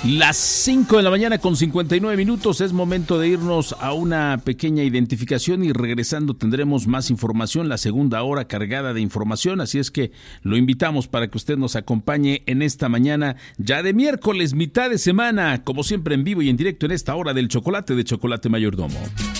Las 5 de la mañana con 59 minutos, es momento de irnos a una pequeña identificación y regresando tendremos más información, la segunda hora cargada de información, así es que lo invitamos para que usted nos acompañe en esta mañana ya de miércoles, mitad de semana, como siempre en vivo y en directo en esta hora del chocolate de Chocolate Mayordomo.